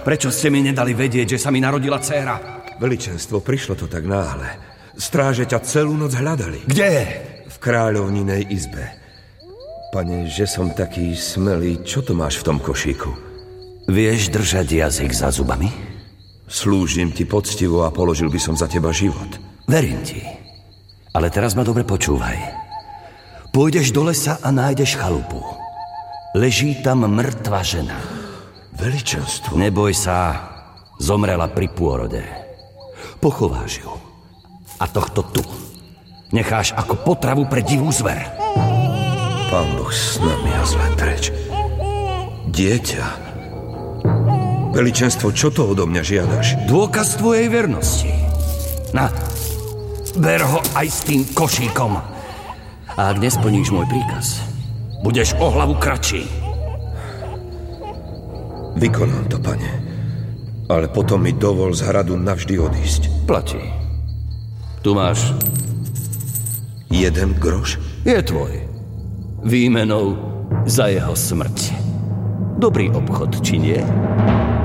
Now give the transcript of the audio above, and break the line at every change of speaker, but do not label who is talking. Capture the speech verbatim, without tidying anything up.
Prečo ste mi nedali vedieť, že sa mi narodila dcéra?
Veličenstvo, prišlo to tak náhle. Stráže ťa celú noc hľadali.
Kde?
V kráľovninej izbe. Pane, že som taký smelý, čo to máš v tom košíku?
Vieš držať jazyk za zubami?
Slúžim ti poctivo a položil by som za teba život.
Verím ti. Ale teraz ma dobre počúvaj. Pôjdeš do lesa a nájdeš chalupu. Leží tam mŕtva žena.
Veličenstvo.
Neboj sa, zomrela pri pôrode. Pochováš ju. A tohto tu necháš ako potravu pre divú zver.
Pán Boh s nami a zle preč. Dieťa. Veličenstvo, čo to odo mňa žiadaš?
Dôkaz tvojej vernosti. Na, ber ho aj s tým košíkom. A ak nesplníš môj príkaz, budeš o hlavu kratší.
Vykonám to, pane. Ale potom mi dovol z hradu navždy odísť.
Platí. Tu máš...
Jeden groš?
Je tvoj. Výmenou za jeho smrť. Dobrý obchod, či nie?